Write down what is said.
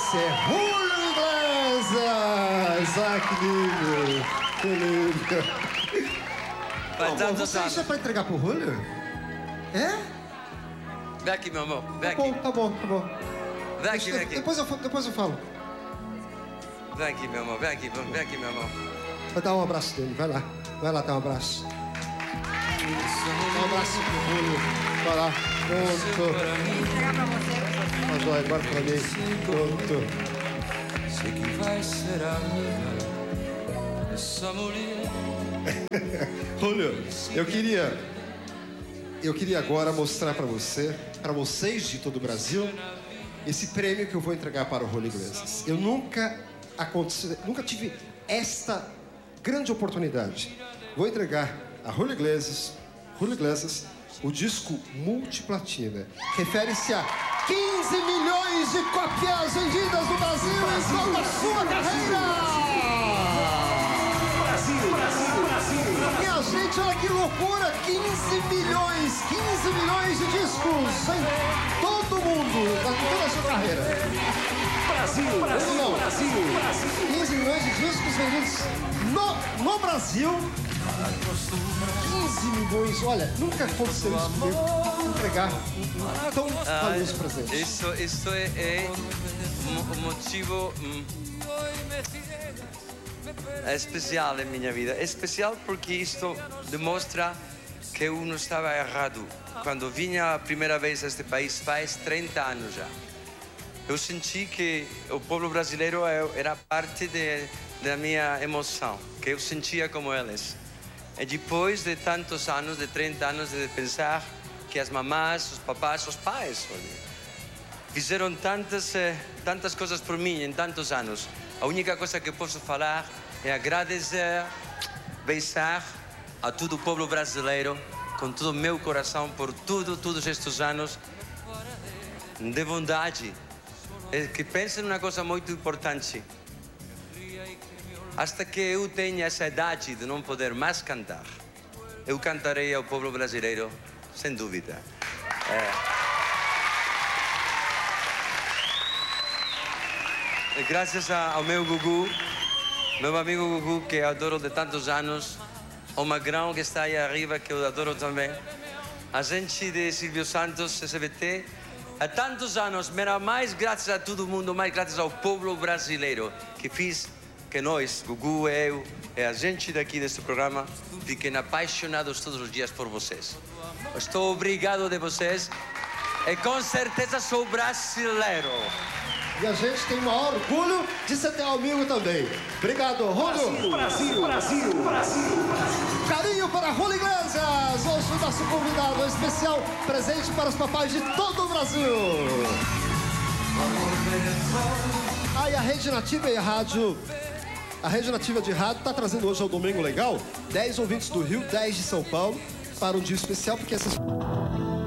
você, Julio Iglesias! Ah, que lindo! Que lindo! Amor, você deixa pra entregar pro Julio? É? Vem aqui, meu amor. Vem aqui. Tá bom. Vem aqui. Depois eu falo. Vem aqui, meu amor. Vem aqui, meu amor. Vai dar um abraço dele. Vai lá dar um abraço. Dá um abraço pro Julio. Vai lá. Pronto. Vou entregar pra você. Mas olha, agora pra mim. Pronto. Sei que vai ser amiga dessa mulher. Julio, eu queria agora mostrar para vocês de todo o Brasil, esse prêmio que eu vou entregar para o Julio Iglesias. Eu nunca tive esta grande oportunidade. Vou entregar a Julio Iglesias o disco multiplatina. Refere-se a 15 milhões de cópias vendidas no Brasil em toda a sua carreira! Minha gente, olha que loucura! 15 milhões de discos em todo o mundo, em toda a sua carreira. Brasil! 15 milhões de discos vendidos no Brasil. 15 milhões, olha, nunca aconteceu isso comigo, entregar um tão valioso presente. Isso é um motivo especial em minha vida. É especial porque isto demonstra que eu não estava errado. Quando vinha a primeira vez a este país, faz 30 anos já, eu senti que o povo brasileiro era parte da minha emoção, que eu sentia como eles. E depois de tantos anos, de 30 anos, de pensar que as mamás, os papás, os pais fizeram tantas coisas por mim em tantos anos, a única coisa que posso falar é agradecer, beijar a todo o povo brasileiro com todo o meu coração por todos estes anos de bondade. É que pensem numa coisa muito importante. Hasta que eu tenha essa idade de não poder mais cantar, eu cantarei ao povo brasileiro, sem dúvida. E graças ao meu Gugu, meu amigo Gugu, que eu adoro de tantos anos, o Magrão, que está aí arriba, que eu adoro também, a gente de Silvio Santos, SBT, há tantos anos, mas mais graças a todo mundo, mais graças ao povo brasileiro, que fiz que nós, Gugu, eu e a gente daqui deste programa, fiquem apaixonados todos os dias por vocês. Estou obrigado de vocês e com certeza sou brasileiro. E a gente tem o maior orgulho de ser teu amigo também. Obrigado, Julio. Brasil. Carinho para Julio Iglesias, hoje o nosso convidado especial, presente para os papais de todo o Brasil. E a Rede Nativa e a Rede Nativa de Rádio está trazendo hoje ao Domingo Legal 10 ouvintes do Rio, 10 de São Paulo, para um dia especial, porque essas...